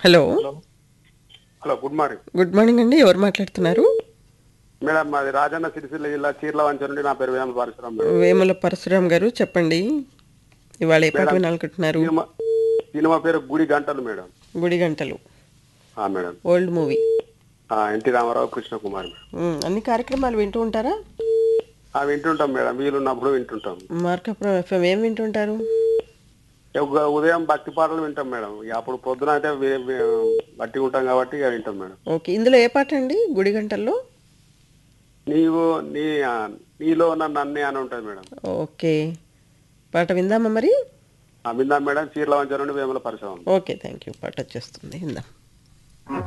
Hello. Hello hello good morning good morning అండి. ఎవరు మాట్లాడుతున్నారు? మేడం. మాది రాజన్న సిరిసిల్ల జిల్లా చీర్ల వంచ నుండి నా పేరు వేమ పరశురాం మేడం. వేముల పరశురాం గారు చెప్పండి. ఇవాళ ఏ పాట మేడం వినాలనుకుంటున్నారు? సినిమా సినిమా పేరు గుడి గంటలు మేడం. గుడి గంటలు. Madam old movie. NT Ramarao Krishna Kumar madam. అన్ని కార్యక్రమాలు వింటూ ఉంటారా? వింటుంటాం మేడం, వీలున్నప్పుడు వింటుంటాం. మార్కాపురం ఎఫ్ఎం ఏం వింటుంటారు? ఉదయం భక్తి పాటలు వింటాం మేడం. ఇక అప్పుడు పొద్దున అయితే బట్టి ఉంటాం కాబట్టి ఇక వింటాం మేడం. ఓకే. ఇందులో ఏ పాట అండి గుడి గంటల్లో? నీవు నీ నీలో నన్ను అన్నీ అని ఉంటుంది మేడం. ఓకే. పాట విందామా మరి? విందాం మేడం. చీర్ల వంచ నుండి Vemula Parashuram. Okay, thank you. పాట వచ్చేస్తుంది, విందాం.